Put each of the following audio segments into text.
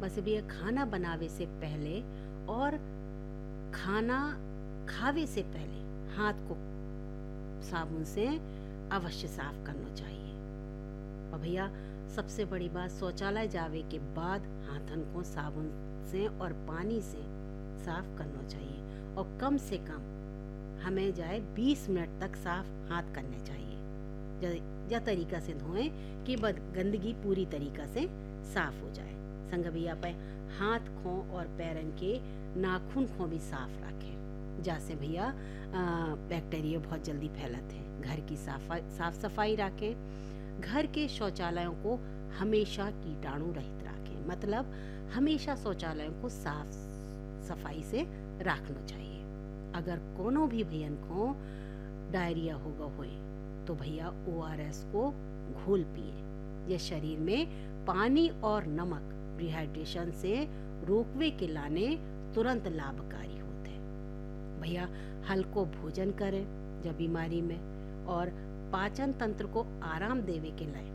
बस भैया खाना बनावे से पहले और खाना खावे से पहले हाथ को साबुन से अवश्य साफ करना चाहिए। और भैया सबसे बड़ी बात, शौचालय जावे के बाद हाथन को साबुन से और पानी से साफ करना चाहिए और कम से कम हमें जाए 20 मिनट तक साफ हाथ करने चाहिए। या तरीका से धोएं कि गंदगी पूरी तरीका से साफ हो जाए। संग भैया पे हाथ को और पैरन के नाखून को भी साफ रखें, जैसे भैया बैक्टीरिया बहुत जल्दी फैलते हैं। घर की साफ सफाई रखें। घर के शौचालयों को हमेशा कीटाणु रहित रखें, मतलब हमेशा शौचालयों को साफ सफाई से रखना चाहिए। अगर कोनो भी भैयन को डायरिया होगा होए तो भैया ORS को घोल पिए। यह शरीर में पानी और नमक डिहाइड्रेशन से रोकवे के लाने तुरंत लाभकारी होते हैं। भैया हल्को भोजन करें जब बीमारी में, और पाचन तंत्र को आराम देवे के लिए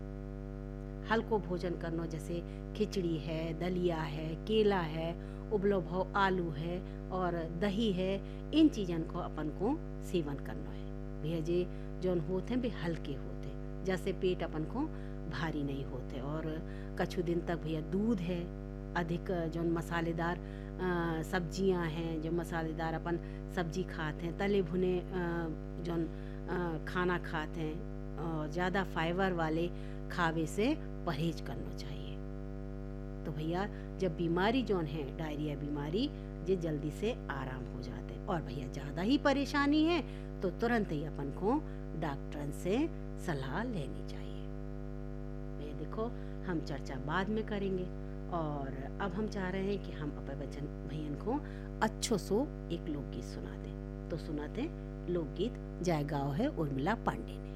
हल्को भोजन करना, जैसे खिचड़ी है, दलिया है, केला है, उबलो भाव आलू है और दही है। इन चीज़न को अपन को सेवन करना है। भैया जे जौन होते हैं भी हल्के होते, जैसे पेट अपन को भारी नहीं होते। और कुछ दिन तक भैया दूध है, अधिक जौन मसालेदार सब्जियां हैं, जो मसालेदार अपन सब्जी खाते हैं, तले भुने जौन खाना खाते हैं, और ज़्यादा फाइबर वाले खावे से परहेज करना चाहिए। तो भैया जब बीमारी जौन है डायरिया बीमारी, ये जल्दी से आराम हो जाते। और भैया ज़्यादा ही परेशानी है तो तुरंत ही अपन को डॉक्टर से सलाह लेनी चाहिए। भैया देखो, हम चर्चा बाद में करेंगे, और अब हम चाह रहे हैं कि हम अपने बच्चन भैयन को अच्छो सो एक लोकगीत सुना दें। तो सुनाते लोकगीत जय गाँव है उर्मिला पांडे ने।